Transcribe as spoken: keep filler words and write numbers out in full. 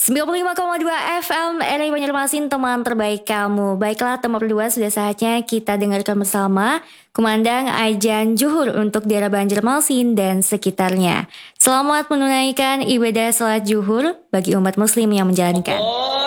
sembilan puluh lima koma dua F M R I Banjarmasin, teman terbaik kamu. Baiklah teman berdua, sudah saatnya kita dengarkan bersama Kumandang Ajan Juhur untuk daerah Banjarmasin dan sekitarnya. Selamat menunaikan ibadah salat Juhur bagi umat muslim yang menjalankan.